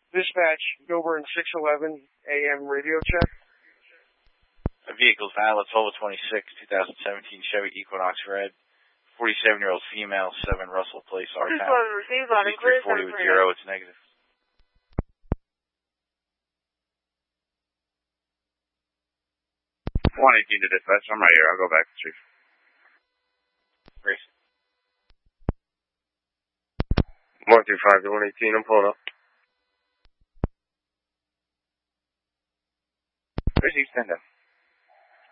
Dispatch, Gilburn 611 AM radio check. A vehicle's valid, Volvo 26, 2017 Chevy Equinox Red. 47-year-old female, 7 Russell Place, R-Town. 340 with 0, it's negative. .118 to dispatch, I'm right here, I'll go back to Chief. Grace. 135 to 118, I'm pulling up. Where's East End?